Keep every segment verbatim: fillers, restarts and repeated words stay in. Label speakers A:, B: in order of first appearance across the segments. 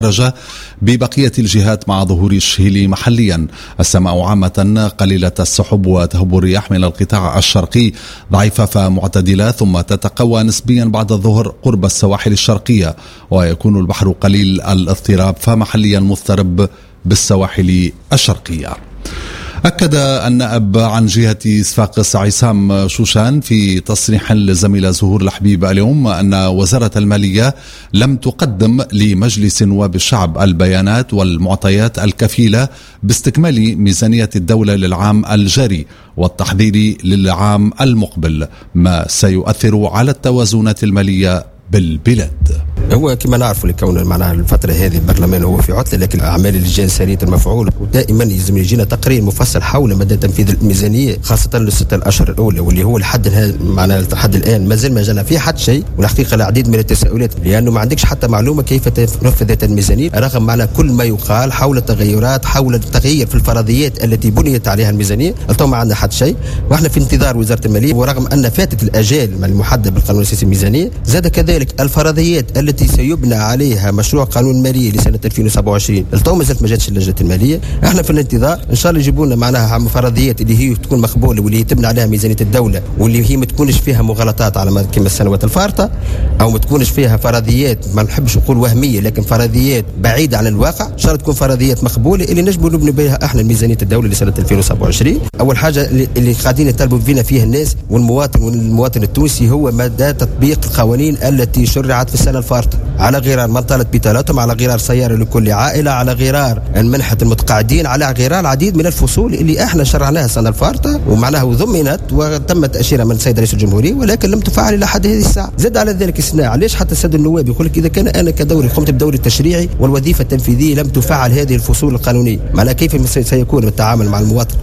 A: ببقية الجهات مع ظهور الشهيل محليا. السماء عامة قليلة السحب وتهب الرياح من القطاع الشرقي ضعيفة فمعتدلة، ثم تتقوى نسبيا بعد الظهر قرب السواحل الشرقية، ويكون البحر قليل الاضطراب فمحليا مضطرب بالسواحل الشرقية. أكد النائب عن جهة صفاقس عصام شوشان في تصريح للزميلة زهور الحبيب اليوم أن وزارة المالية لم تقدم لمجلس نواب الشعب البيانات والمعطيات الكفيلة باستكمال ميزانية الدولة للعام الجاري والتحضير للعام المقبل، ما سيؤثر على التوازنات المالية بالبلاد.
B: هو كما نعرف لكون معناها الفترة هذه البرلمان هو في عطلة، لكن أعمال اللجان سارية المفعول، ودائما يلزم يجينا تقرير مفصل حول مدى تنفيذ الميزانية خاصة للستة الأشهر الأولى، واللي هو لحد معناها لحد الآن ما زال ما جانا فيه حد شيء، والحقيقة العديد من التساؤلات لأنه ما عندكش حتى معلومة كيف تنفذت الميزانية، رغم معنا كل ما يقال حول التغيرات حول التغيير في الفرضيات التي بنيت عليها الميزانية، التو ما عندنا حد شيء، واحنا في انتظار وزارة المالية، ورغم أن فاتت الأجال المحددة بالقانون السياسي الميزانية، زاد كذلك الفرضيات التي سيبنى عليها مشروع قانون مالي لسنة ألفين وسبعة وعشرين التو ما زالت ما جاتش اللجنة المالية. احنا في الانتظار ان شاء الله يجيبوا لنا معناها فرضيات اللي هي تكون مقبوله واللي تبنى عليها ميزانية الدولة، واللي هي ما تكونش فيها مغالطات على كما السنوات الفارطة، او ما تكونش فيها فرضيات ما نحبش نقول وهمية لكن فرضيات بعيدة عن الواقع، ان شاء الله تكون فرضيات مقبولة اللي نجبوا نبني بها احنا ميزانية الدولة لسنة ألفين وسبعة وعشرين. اول حاجة اللي قاعدين يطالبوا فينا فيها الناس والمواطن والمواطن التونسي هو مدى تطبيق القوانين التي شرعت في السنة الفارطة، على غرار منطلة بطالتهم، على غرار سيارة لكل عائلة، على غرار منحة المتقاعدين، على غرار العديد من الفصول اللي احنا شرعناها السنة الفارطة ومعناها وضمنت وتم تأشيرها من السيد رئيس الجمهورية، ولكن لم تفعل إلى حد هذه الساعة. زاد على ذلك استثناء، علاش حتى السيد النواب يقول لك إذا كان أنا كدوري قمت بدوري التشريعي والوظيفة التنفيذية لم تفعل هذه الفصول القانونية، معناها كيف سيكون التعامل مع المواطن؟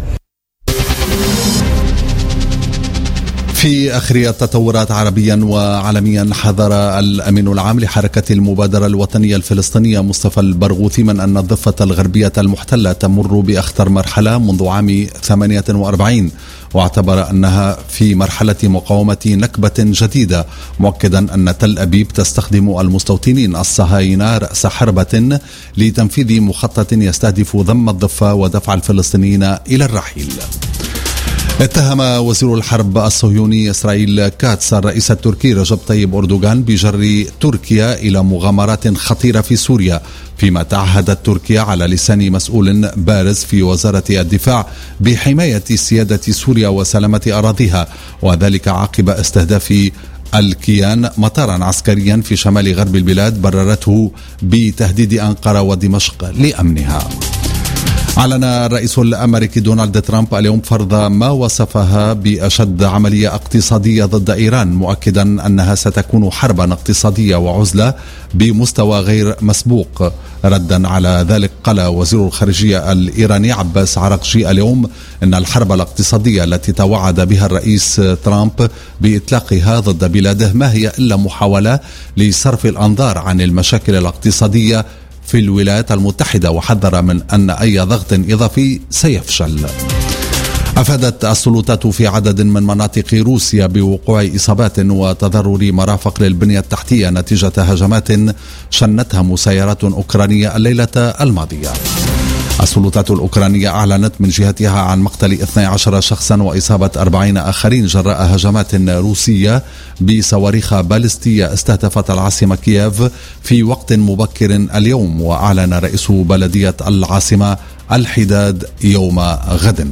A: في آخر التطورات عربيا وعالميا، حذر الأمين العام لحركة المبادرة الوطنية الفلسطينية مصطفى البرغوثي من أن الضفة الغربية المحتلة تمر بأخطر مرحلة منذ عام ثمانية وأربعين، واعتبر أنها في مرحلة مقاومة نكبة جديدة، مؤكدا أن تل أبيب تستخدم المستوطنين الصهاينة رأس حربة لتنفيذ مخطط يستهدف ضم الضفة ودفع الفلسطينيين إلى الرحيل. اتهم وزير الحرب الصهيوني إسرائيل كاتس الرئيس التركي رجب طيب أردوغان بجر تركيا إلى مغامرات خطيرة في سوريا، فيما تعهدت تركيا على لسان مسؤول بارز في وزارة الدفاع بحماية سيادة سوريا وسلامة أراضيها، وذلك عقب استهداف الكيان مطارا عسكريا في شمال غرب البلاد بررته بتهديد أنقرة ودمشق لأمنها. أعلن الرئيس الأمريكي دونالد ترامب اليوم فرض ما وصفها بأشد عملية اقتصادية ضد إيران، مؤكدا أنها ستكون حربا اقتصادية وعزلة بمستوى غير مسبوق. ردا على ذلك قال وزير الخارجية الإيراني عباس عراقجي اليوم أن الحرب الاقتصادية التي توعد بها الرئيس ترامب بإطلاقها ضد بلاده ما هي إلا محاولة لصرف الأنظار عن المشاكل الاقتصادية في الولايات المتحدة، وحذر من أن أي ضغط إضافي سيفشل. أفادت السلطات في عدد من مناطق روسيا بوقوع إصابات وتضرر مرافق للبنية التحتية نتيجة هجمات شنتها مسيرات أوكرانية الليلة الماضية. السلطات الأوكرانية أعلنت من جهتها عن مقتل اثني عشر شخصا وإصابة أربعين آخرين جراء هجمات روسية بصواريخ باليستية استهدفت العاصمة كييف في وقت مبكر اليوم، وأعلن رئيس بلدية العاصمة الحداد يوم غد.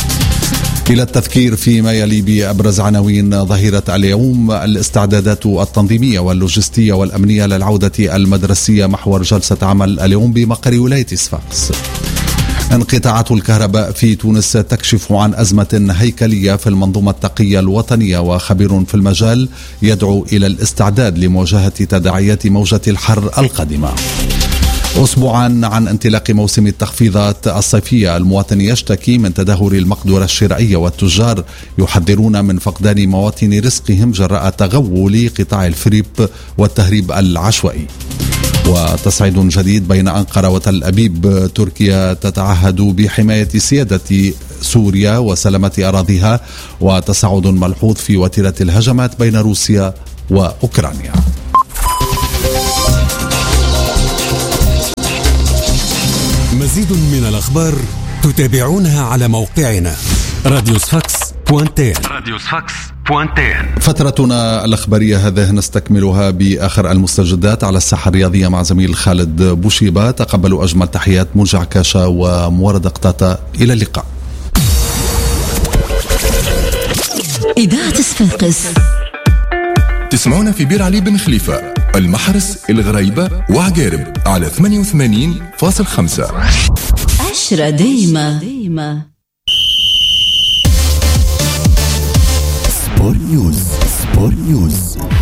A: إلى التذكير فيما يلي بأبرز عناوين ظهيرة اليوم: الاستعدادات التنظيمية واللوجستية والأمنية للعودة المدرسية محور جلسة عمل اليوم بمقر ولاية صفاقس. انقطاعات الكهرباء في تونس تكشف عن أزمة هيكلية في المنظومة الطاقية الوطنية، وخبير في المجال يدعو إلى الاستعداد لمواجهة تداعيات موجة الحر القادمة. أسبوعا عن انطلاق موسم التخفيضات الصيفية، المواطن يشتكي من تدهور المقدرة الشرائية، والتجار يحذرون من فقدان مواطن رزقهم جراء تغول قطاع الفريب والتهريب العشوائي. وتصعيد جديد بين أنقرة وتل أبيب، تركيا تتعهد بحماية سيادة سوريا وسلامة أراضيها، وتصاعد ملحوظ في وتيرة الهجمات بين روسيا وأوكرانيا.
C: مزيد من الأخبار تتابعونها على موقعنا راديو صفاقس بوانتين. راديو صفاقس بوانتين.
A: فترتنا الأخبارية هذه نستكملها بآخر المستجدات على الساحة الرياضية مع زميل خالد بوشيبة. تقبلوا أجمل تحيات منجع كاشا ومورد قطاطة. إلى اللقاء.
D: إذاعة صفاقس
E: تسمعونا في بير علي بن خليفة، المحرس، الغريبة وعقارب على ثمانية وثمانين فاصلة خمسة.
D: عشرة دايمة.
F: سبور نيوز. سبور نيوز.